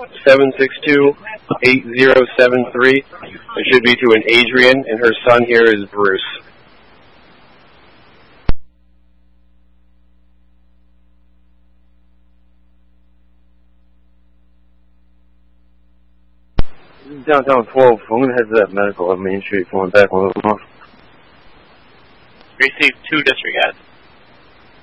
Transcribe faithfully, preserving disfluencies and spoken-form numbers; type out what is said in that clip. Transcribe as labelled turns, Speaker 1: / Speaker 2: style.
Speaker 1: seven six two, eight zero seven three. It should be to an Adrian, and her son here is Bruce.
Speaker 2: Downtown twelve, phone has that medical on Main Street, phone back on the
Speaker 3: Receive two disregard.